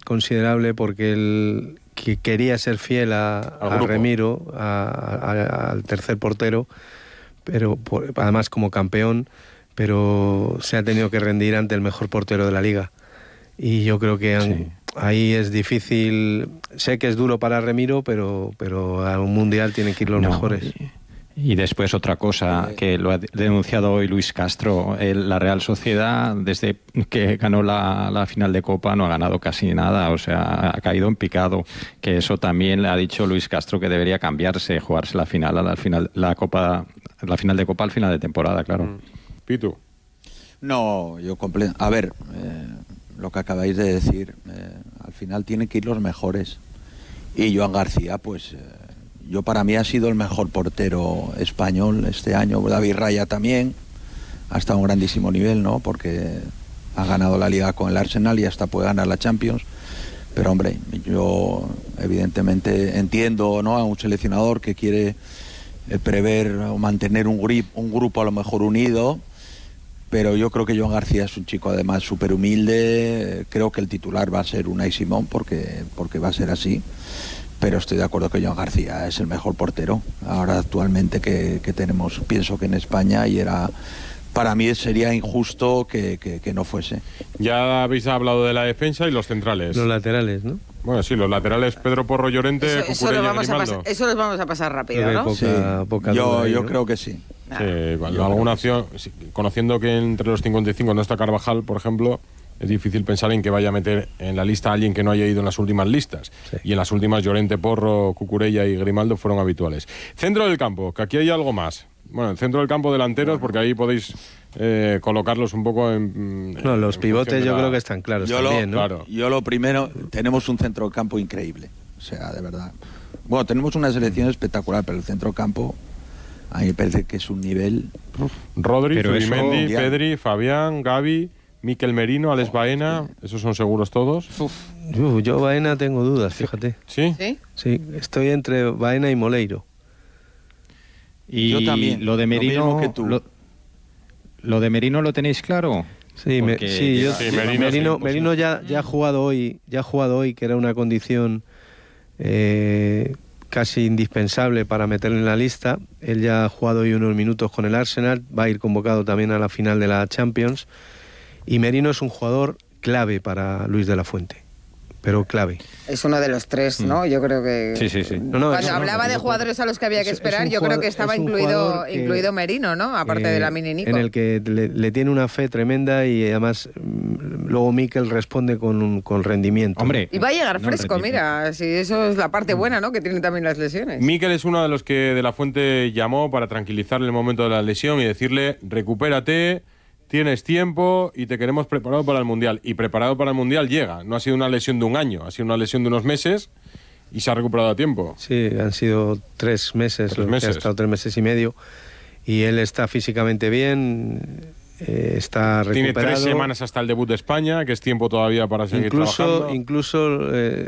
considerable porque él que quería ser fiel a Remiro, al tercer portero, pero además como campeón, pero se ha tenido que rendir ante el mejor portero de la liga. Y yo creo que ahí es difícil. Sé que es duro para Remiro, pero a un mundial tienen que ir los mejores. Y después otra cosa que lo ha denunciado hoy Luis Castro, la Real Sociedad desde que ganó la final de Copa no ha ganado casi nada, o sea, ha caído en picado, que eso también le ha dicho Luis Castro que debería cambiarse, jugarse la final de Copa al final de temporada, claro. Pitu. No, a ver, lo que acabáis de decir, al final tienen que ir los mejores. Y Joan García, pues yo para mí ha sido el mejor portero español este año. David Raya también ha estado a un grandísimo nivel, ¿no? Porque ha ganado la Liga con el Arsenal y hasta puede ganar la Champions. Pero hombre, yo evidentemente entiendo, ¿no?, a un seleccionador que quiere prever o mantener un grupo a lo mejor unido, pero yo creo que Joan García es un chico además súper humilde. Creo que el titular va a ser Unai Simón porque va a ser así. Pero estoy de acuerdo que Joan García es el mejor portero ahora actualmente que tenemos, pienso que en España, y para mí sería injusto que no fuese. Ya habéis hablado de la defensa y los centrales. Los laterales, ¿no? Bueno, sí, los laterales, Pedro Porro, Llorente, Cucurella y Grimaldo. Eso los vamos a pasar rápido, ¿no? Poca duda yo creo que sí. Sí, alguna opción, conociendo que entre los 55 no está Carvajal, por ejemplo, es difícil pensar en que vaya a meter en la lista a alguien que no haya ido en las últimas listas. Sí. Y en las últimas Llorente, Porro, Cucurella y Grimaldo fueron habituales. Centro del campo, que aquí hay algo más. Bueno, el centro del campo, delanteros, porque ahí podéis colocarlos un poco en... No, los pivotes yo creo que están claros también, ¿no? Claro. Yo lo primero, tenemos un centro del campo increíble. O sea, de verdad. Bueno, tenemos una selección espectacular, pero el centro del campo a mí me parece que es un nivel... Rodri, Zubimendi, Pedri, Fabián, Gavi... Mikel Merino, Alex Baena, ¿esos son seguros todos? Yo Baena tengo dudas, fíjate. ¿Sí? Sí, estoy entre Baena y Moleiro. Y yo también, lo de Merino, lo mismo que tú. ¿Lo de Merino lo tenéis claro? Sí, Merino ya ha jugado hoy, que era una condición casi indispensable para meterle en la lista. Él ya ha jugado hoy unos minutos con el Arsenal, va a ir convocado también a la final de la Champions. Y Merino es un jugador clave para Luis de la Fuente, pero clave. Es uno de los tres, ¿no? Yo creo que... Sí. Cuando hablaba de jugadores a los que había que esperar, yo creo que estaba incluido Merino, ¿no? Aparte de la Mini Nico. En el que le tiene una fe tremenda y además luego Mikel responde con rendimiento. Hombre, y va a llegar fresco, mira, si eso es la parte buena, ¿no? Que tiene también las lesiones. Mikel es uno de los que de la Fuente llamó para tranquilizarle en el momento de la lesión y decirle, recupérate, tienes tiempo y te queremos preparado para el Mundial. Y preparado para el Mundial llega. No ha sido una lesión de un año, ha sido una lesión de unos meses y se ha recuperado a tiempo. Sí, han sido 3 meses, que ha estado 3 meses y medio. Y él está físicamente bien, está recuperado. Tiene 3 semanas hasta el debut de España, que es tiempo todavía para seguir trabajando. Incluso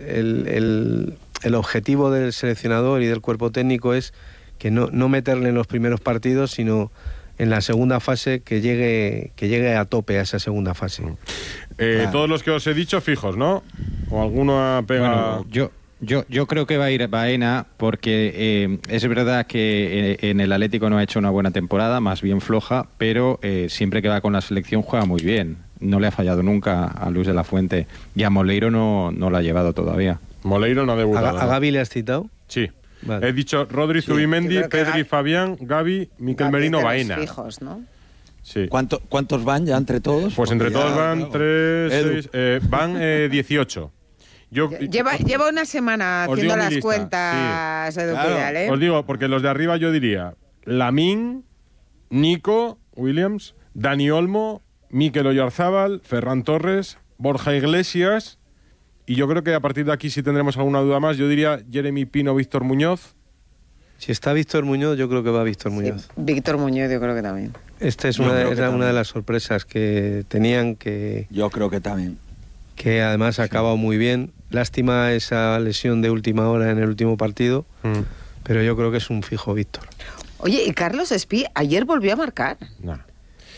el objetivo del seleccionador y del cuerpo técnico es que no meterle en los primeros partidos, sino en la segunda fase, que llegue a tope a esa segunda fase. Todos los que os he dicho fijos, ¿no? ¿O alguno pega...? Bueno, yo creo que va a ir Baena porque es verdad que en el Atlético no ha hecho una buena temporada, más bien floja, pero siempre que va con la selección juega muy bien. No le ha fallado nunca a Luis de la Fuente. Y a Moleiro no lo ha llevado todavía. Moleiro no ha debutado. ¿A Gavi le has citado? Sí. Vale. He dicho Rodri, Zubimendi, Pedri, Fabián, Gavi, Mikel Merino, Baena. Fijos, ¿no? Sí. ¿Cuántos van ya entre todos? Pues entre todos van 3, 6, van 18. Lleva una semana haciendo las cuentas, sí. Edu Pidal, ¿eh? Os digo, porque los de arriba yo diría Lamine, Nico Williams, Dani Olmo, Mikel Oyarzábal, Ferran Torres, Borja Iglesias... Y yo creo que a partir de aquí, si tendremos alguna duda más, yo diría Jeremy Pino, Víctor Muñoz. Si está Víctor Muñoz, yo creo que va Víctor Muñoz. Sí, Víctor Muñoz yo creo que también. Esta es una de las sorpresas que tenían, que... Yo creo que también. Que además ha acabado muy bien. Lástima esa lesión de última hora en el último partido, pero yo creo que es un fijo Víctor. Oye, ¿y Carlos Espí ayer volvió a marcar? No.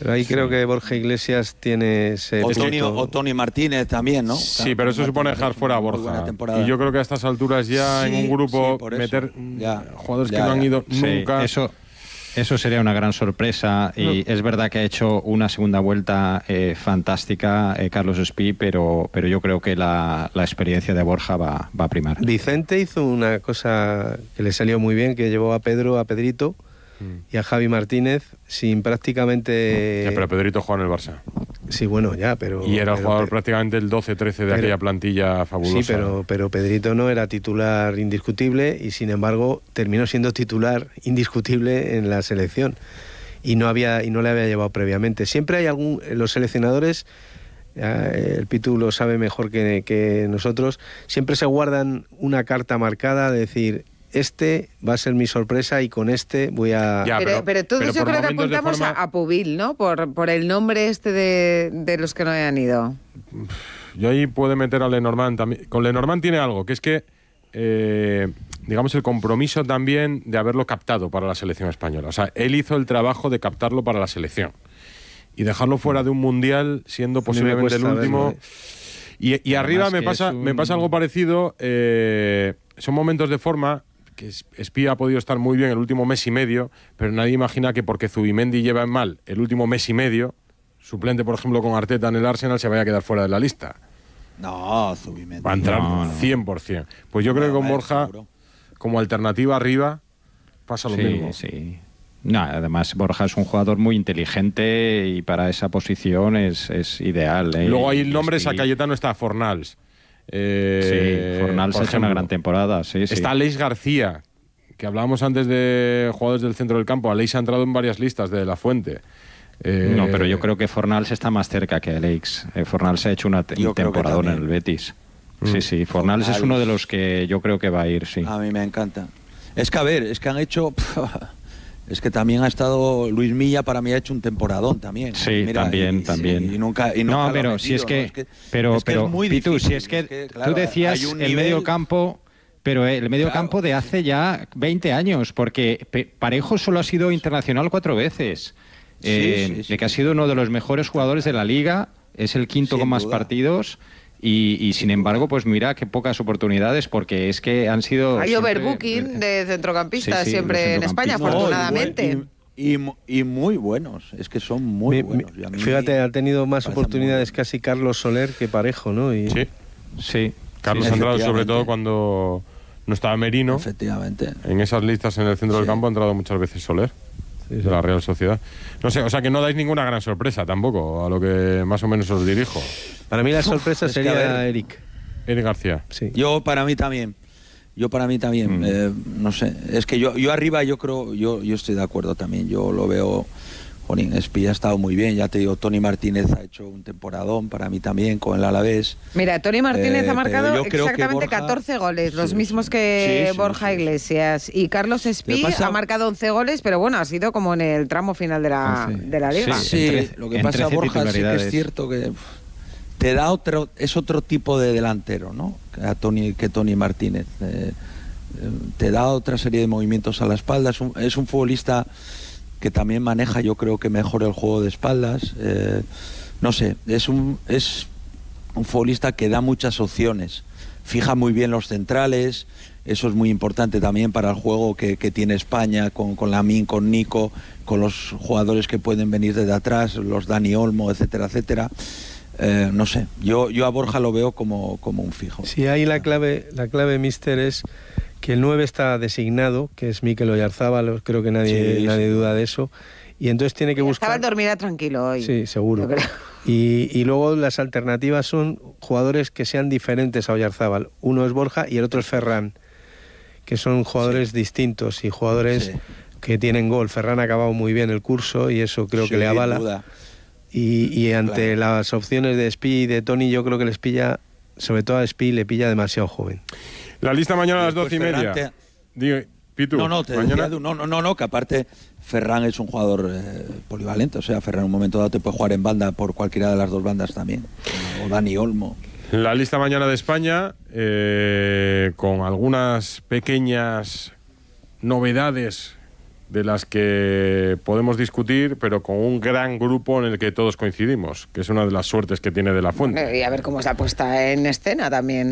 Pero ahí creo que Borja Iglesias tiene ese... O Tony Martínez también, ¿no? Sí, claro, pero eso supone dejar fuera a Borja. Y yo creo que a estas alturas ya en un grupo meter jugadores que no han ido nunca... Eso sería una gran sorpresa y es verdad que ha hecho una segunda vuelta fantástica Carlos Espí, pero yo creo que la experiencia de Borja va a primar. Vicente hizo una cosa que le salió muy bien, que llevó a Pedrito y a Javi Martínez sin prácticamente... pero Pedrito juega en el Barça. Sí, bueno, ya, pero... Y era el jugador prácticamente el 12-13 de aquella plantilla fabulosa. Sí, pero Pedrito no era titular indiscutible y sin embargo terminó siendo titular indiscutible en la selección y no le había llevado previamente. Siempre hay los seleccionadores, el Pitu lo sabe mejor que nosotros, siempre se guardan una carta marcada de decir... Este va a ser mi sorpresa y con este voy a... Pero todos yo creo que apuntamos a Pubil, ¿no? Por el nombre de los que no hayan ido. Yo ahí puedo meter a Lenormand también. Con Lenormand tiene algo, que es que, digamos, el compromiso también de haberlo captado para la selección española. O sea, él hizo el trabajo de captarlo para la selección. Y dejarlo fuera de un mundial, siendo posiblemente el último... Y arriba me pasa algo parecido. Son momentos de forma... que Espí ha podido estar muy bien el último mes y medio, pero nadie imagina que porque Zubimendi lleva en mal el último mes y medio, suplente por ejemplo con Arteta en el Arsenal, se vaya a quedar fuera de la lista. No, Zubimendi va a entrar 100%. Pues yo creo que con Borja, seguro, como alternativa arriba, pasa lo mismo. Sí. No, además Borja es un jugador muy inteligente y para esa posición es ideal. Luego ahí el nombre a Cayetano está Fornals. Fornals ha hecho una gran temporada. Está Aleix García, que hablábamos antes de jugadores del centro del campo. Aleix ha entrado en varias listas de La Fuente. No, pero yo creo que Fornals está más cerca que Aleix. Fornals ha hecho un temporadón en el Betis. Sí, Fornals es uno de los que yo creo que va a ir, sí. A mí me encanta. Es que, a ver, es que han hecho... Es que también ha estado Luis Milla, para mí ha hecho un temporadón también. Sí, mira, también. Y nunca no, pero metido, si es que, ¿no? pero es muy Pitu, difícil, si es que claro, tú decías el medio campo, pero el medio campo de hace ya 20 años, porque Parejo solo ha sido internacional 4 veces. De que ha sido uno de los mejores jugadores de la liga, es el quinto con más partidos. Y sin embargo, pues mira qué pocas oportunidades, porque es que han sido... Hay overbooking de centrocampistas siempre en España, afortunadamente. Y muy buenos, es que son muy buenos. Fíjate, ha tenido más oportunidades casi Carlos Soler que Parejo, ¿no? Sí. Carlos ha entrado sobre todo cuando no estaba Merino. Efectivamente. En esas listas en el centro del campo ha entrado muchas veces Soler. De la Real Sociedad. No sé, o sea que no dais ninguna gran sorpresa tampoco, a lo que más o menos os dirijo. Para mí la sorpresa sería Eric García. Sí. Yo para mí también. No sé, es que yo arriba yo creo, yo estoy de acuerdo también. Yo lo veo, Espí ha estado muy bien, ya te digo, Tony Martínez ha hecho un temporadón para mí también con el Alavés. Mira, Tony Martínez ha marcado exactamente 14 goles, los mismos que Borja Iglesias. Y Carlos Espí ha marcado 11 goles, pero bueno, ha sido como en el tramo final de la liga. Sí, lo que pasa, Borja, sí que es cierto que te da otro tipo de delantero, ¿no? Que Tony Martínez. Te da otra serie de movimientos a la espalda. Es un futbolista que también maneja, yo creo que mejor el juego de espaldas. No sé, es un futbolista que da muchas opciones. Fija muy bien los centrales. Eso es muy importante también para el juego que tiene España con Lamine, con Nico, con los jugadores que pueden venir desde atrás, los Dani Olmo, etcétera, etcétera. No sé, yo a Borja lo veo como un fijo. Sí, ahí la clave, míster, es que el 9 está designado, que es Mikel Oyarzábal, creo que nadie duda de eso, y entonces tiene que buscar... Oyarzábal dormirá tranquilo hoy. Sí, seguro. Y luego las alternativas son jugadores que sean diferentes a Oyarzábal. Uno es Borja y el otro es Ferran, que son jugadores distintos y jugadores que tienen gol. Ferran ha acabado muy bien el curso y eso creo que le avala. Duda. Y ante las opciones de Espí y de Tony, yo creo que les pilla, sobre todo a Espí, le pilla demasiado joven. La lista mañana a las 12:30. Digo, Pitu, no, que aparte Ferran es un jugador polivalente. O sea, Ferran en un momento dado te puede jugar en banda por cualquiera de las dos bandas también. O Dani Olmo. La lista mañana de España, con algunas pequeñas novedades de las que podemos discutir, pero con un gran grupo en el que todos coincidimos, que es una de las suertes que tiene De la Fuente. Y a ver cómo es la puesta en escena también